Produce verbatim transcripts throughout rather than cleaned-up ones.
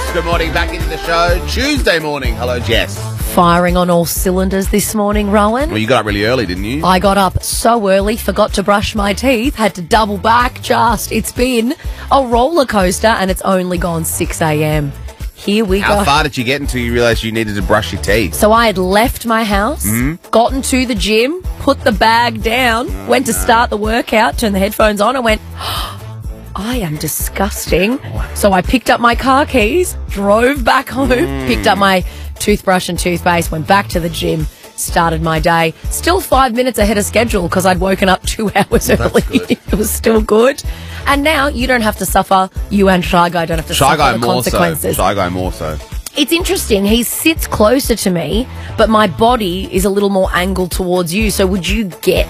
Good morning, back into the show. Tuesday morning. Hello, Jess. Firing on all cylinders this morning, Rowan. Well, you got up really early, didn't you? I got up so early, forgot to brush my teeth, had to double back just. It's been a roller coaster and it's only gone six a.m. Here we How go. far did you get until you realised you needed to brush your teeth? So I had left my house, Mm-hmm. gotten to the gym, put the bag down, Oh, went to start the workout, turned the headphones on and went, I am disgusting. So I picked up my car keys, drove back home, Mm. picked up my toothbrush and toothpaste, went back to the gym, started my day. Still five minutes ahead of schedule because I'd woken up two hours early. good. It was still good. And now you don't have to suffer, you and Shy Guy don't have to Shy suffer Guy the more so. consequences. Shy Guy more so. It's interesting. He sits closer to me, but my body is a little more angled towards you. So would you get,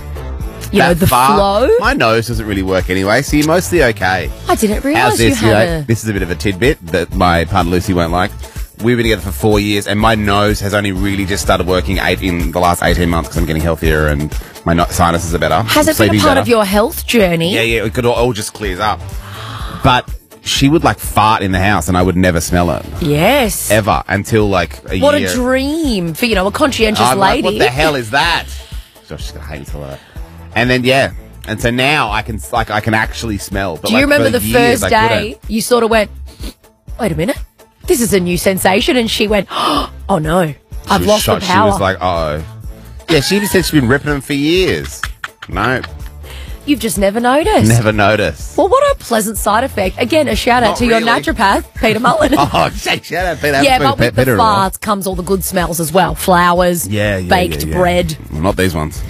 you know, That the far? flow? My nose doesn't really work anyway, so you're mostly okay. I didn't How's realise you this? You had know, a... this is a bit of a tidbit that my partner Lucy won't like. We've been together for four years, and my nose has only really just started working eight in the last eighteen months because I'm getting healthier and my no- sinuses are better. Has I'm it been a sleeping part better. of your health journey? Yeah, yeah, it could all, all just clears up. But she would like fart in the house, and I would never smell it Yes. ever until like a What year. a dream for, you know, a conscientious I'm like, lady. what the hell is that? Josh is gonna hate me for that. And then yeah, and so now I can like I can actually smell. But Do you like, remember for the years, first I day couldn't. you sort of went, wait a minute, this is a new sensation? And she went, oh no, She I've was lost shocked. the power. She was like, oh. Yeah, she even said she's been ripping them for years. No, You've just never noticed. never noticed. Well, what a pleasant side effect. Again, a shout out Not to your really. naturopath, Peter Mullen. Oh, shake, shout out, Peter. Yeah, Haven't but spoken with to the Peter in a while. farts comes all the good smells as well. Flowers, Yeah, yeah, baked yeah, yeah. bread. Well, not these ones.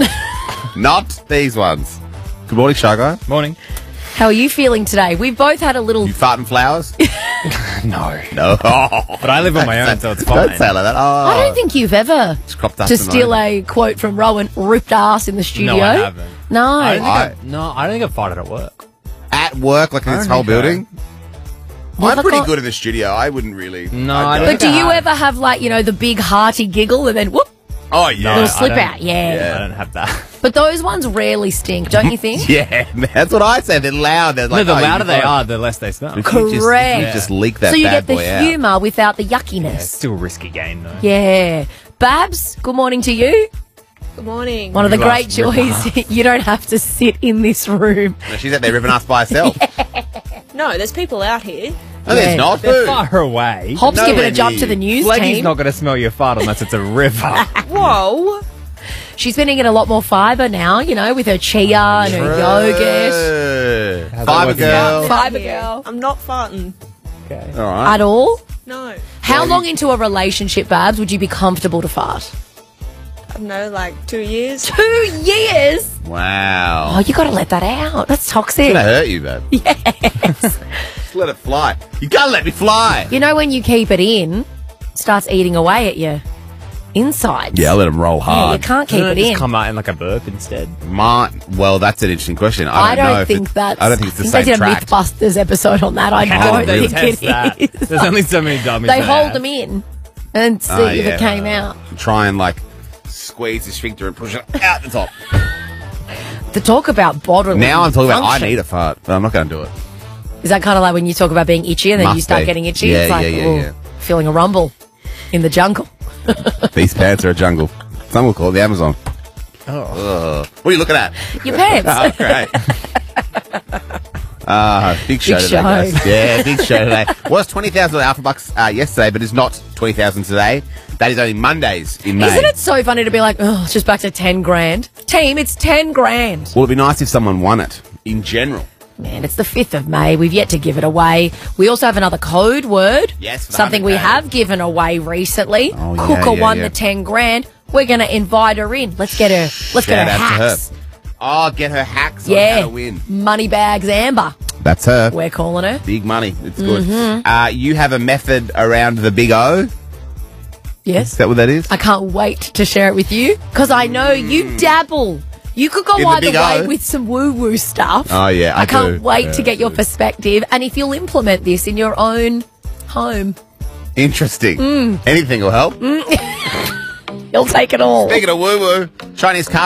Not these ones. Good morning, Shy Guy. Morning. How are you feeling today? We've both had a little... You farting flowers? No. No. But I live on my own, so it's fine. Don't say it like that. Oh, I don't think you've ever, It's cropped up to in steal mine. a quote from Rowan, ripped ass in the studio. No, I haven't. No. I don't think I- I, no, I don't think I've farted at work. At work, like in I this don't whole think so. building? Never I'm pretty got- good in the studio. I wouldn't really. No, I I don't. don't But do you I- ever have, like, you know, the big hearty giggle and then whoop, Oh, yeah. little I slip don't- out? Yeah. Yeah. I don't have that. But those ones rarely stink, don't you think? Yeah, man, that's what I said. They're loud. They're like, no, the oh, louder you they got- are, the less they smell. If you just- Correct. if you just leak that so you bad get the boy out. humour without the It's yuckiness. still a risky game, though. Yeah. Babs, good morning to you. Good morning. One of the You great last rip joys, you don't have to sit in this room. No, she's out there ripping us by herself. No, there's people out here. No, there's Yeah. not. They're Boo. far away. Hop's Nowhere giving a jump near to the you. news Flaggy's team. not going to smell your fart unless it's a river. Whoa. She's been eating a lot more fibre now, you know, with her chia and her yogurt. True. How's that Fiber working girl. out? Fibre Here. girl. I'm not farting. Okay. All right. At all? No. How Well, long into a relationship, Babs, would you be comfortable to fart? I don't know, like two years. Two years? Wow. Oh, you got to let that out. That's toxic. It's gonna hurt you, babe. Yes. Just let it fly. You gotta let me fly. You know, when you keep it in, it starts eating away at your insides. Yeah, I'll let them roll Yeah, hard. you can't keep Doesn't it it just in. come out in like a burp instead? My, well, that's an interesting question. I I don't, don't know if think it- that's. I don't think it's the I same they did track. a Mythbusters episode on that. I How don't did they think test it that? is. There's only so many dummies. They that hold have. them in and see Oh, if yeah. it came out. Try and like squeeze the sphincter and push it out the top. To talk about bodily Now I'm talking about I function. need a fart, but I'm not going to do it. Is that kind of like when you talk about being itchy and then Must you start be. getting itchy? Yeah, it's like, yeah, yeah, oh, yeah. feeling a rumble in the jungle. These pants are a jungle. Some will call it the Amazon. Oh. What are you looking at? Your pants. Oh, great. Ah, big show Big today, show. guys. Yeah, big show today. Was twenty thousand Alpha Bucks uh, yesterday, but it's not twenty thousand today. That is only Mondays in May. Isn't it so funny to be like, oh, it's just back to ten grand? Team, it's ten grand. Well, it'd be nice if someone won it in general. Man, it's the fifth of May. We've yet to give it away. We also have another code word. Yes, for the something we one hundred K. have given away recently. Oh, yeah, Cooker yeah, won yeah. the ten grand. We're going to invite her in. Let's get her. Let's Shout get her out to hacks. her. Oh, get her hacks on Yeah. how to win. Moneybags Amber. That's her. We're calling her. Big money. It's good. Mm-hmm. Uh, you have a method around the big O. Is Yes. that what that is? I can't wait to share it with you because I know you dabble. You could go Mm. In the either big way O? with some woo-woo stuff. Oh, yeah, I can't do. wait Yeah, to I get your do. perspective and if you'll implement this in your own home. Interesting. Mm. Anything will help. You'll take it all. Speaking of woo-woo, Chinese car